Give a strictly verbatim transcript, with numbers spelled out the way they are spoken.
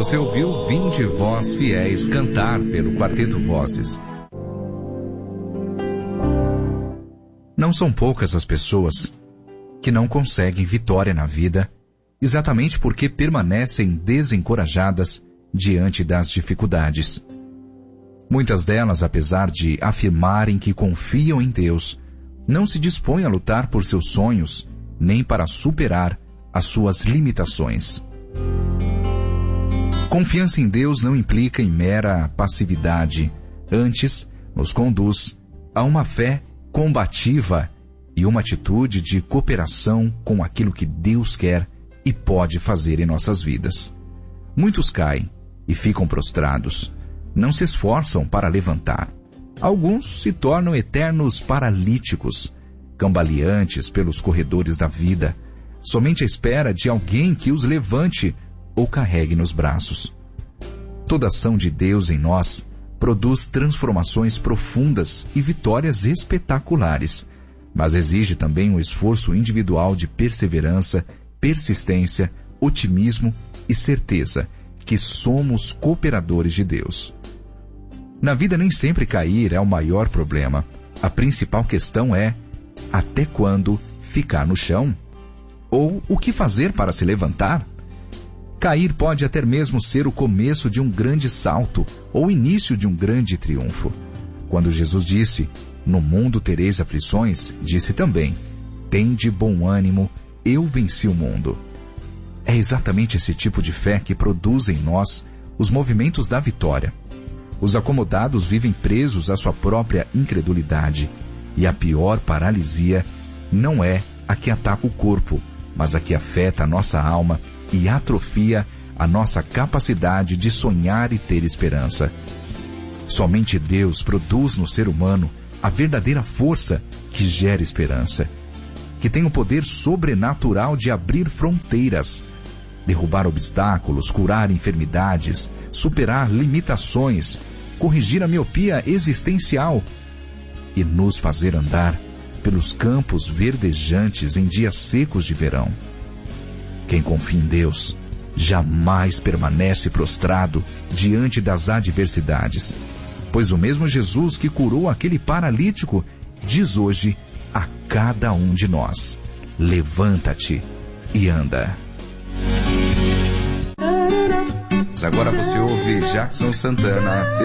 você ouviu Vinde Vós Fiéis cantar pelo Quarteto Vozes. Não são poucas as pessoas que não conseguem vitória na vida, exatamente porque permanecem desencorajadas diante das dificuldades. Muitas delas, apesar de afirmarem que confiam em Deus, não se dispõem a lutar por seus sonhos, nem para superar as suas limitações. Confiança em Deus não implica em mera passividade, antes nos conduz a uma fé combativa e uma atitude de cooperação com aquilo que Deus quer e pode fazer em nossas vidas. Muitos caem e ficam prostrados, não se esforçam para levantar. Alguns se tornam eternos paralíticos, cambaleantes pelos corredores da vida, somente à espera de alguém que os levante ou carregue nos braços. Toda ação de Deus em nós produz transformações profundas e vitórias espetaculares, mas exige também um esforço individual de perseverança, persistência, otimismo e certeza que somos cooperadores de Deus. Na vida nem sempre cair é o maior problema. A principal questão é: até quando ficar no chão? Ou o que fazer para se levantar? Cair pode até mesmo ser o começo de um grande salto ou o início de um grande triunfo. Quando Jesus disse, no mundo tereis aflições, disse também, tende bom ânimo, eu venci o mundo. É exatamente esse tipo de fé que produz em nós os movimentos da vitória. Os acomodados vivem presos à sua própria incredulidade, e a pior paralisia não é a que ataca o corpo, mas a que afeta a nossa alma e atrofia a nossa capacidade de sonhar e ter esperança. Somente Deus produz no ser humano a verdadeira força que gera esperança, que tem o poder sobrenatural de abrir fronteiras, derrubar obstáculos, curar enfermidades, superar limitações, corrigir a miopia existencial e nos fazer andar pelos campos verdejantes em dias secos de verão. Quem confia em Deus jamais permanece prostrado diante das adversidades, pois o mesmo Jesus que curou aquele paralítico diz hoje a cada um de nós: levanta-te e anda. Agora você ouve Jackson Santana.